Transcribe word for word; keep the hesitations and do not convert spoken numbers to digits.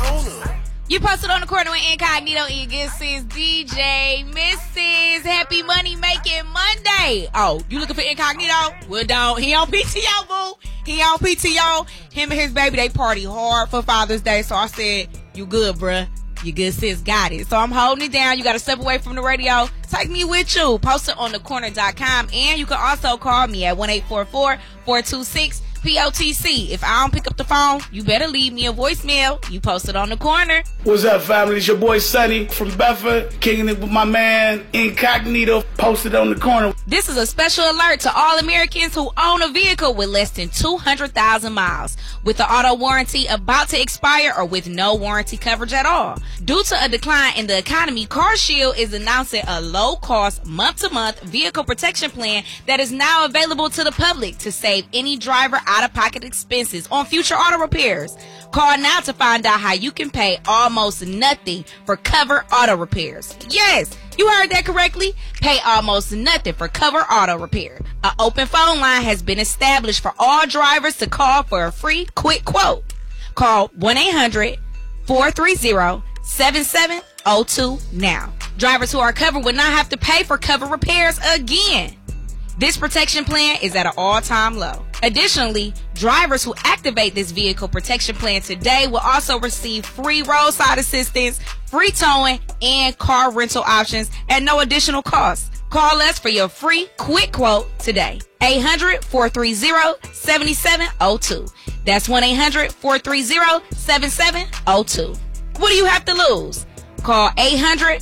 corner. You posted on the corner with Incognito and your good sis D J Missus Happy Money Making Monday. Oh, you looking for Incognito? Well, don't. He on P T O, boo. He on P T O. Him and his baby, they party hard for Father's Day. So I said, you good, bruh. Your good sis got it. So I'm holding it down. You got to step away from the radio. Take me with you. Post it on the corner dot com. And you can also call me at one eight four four, four two six, P O T C. If I don't pick up the phone, you better leave me a voicemail. You post it on the corner. What's up, family? It's your boy Sonny from Bedford, kicking it with my man Incognito, posted on the corner. This is a special alert to all Americans who own a vehicle with less than two hundred thousand miles, with the auto warranty about to expire or with no warranty coverage at all. Due to a decline in the economy, CarShield is announcing a low-cost, month-to-month vehicle protection plan that is now available to the public to save any driver out-of-pocket expenses on future auto repairs. Call now to find out how you can pay almost nothing for cover auto repairs. Yes, you heard that correctly. Pay almost nothing for cover auto repair. An open phone line has been established for all drivers to call for a free quick quote. Call one eight hundred, four three zero, seven seven zero two now. Drivers who are covered will not have to pay for cover repairs again. This protection plan is at an all-time low. Additionally, drivers who activate this vehicle protection plan today will also receive free roadside assistance, free towing, and car rental options at no additional cost. Call us for your free quick quote today. eight hundred, four three zero, seven seven zero two. That's one eight hundred, four three zero, seven seven zero two. What do you have to lose? Call eight hundred,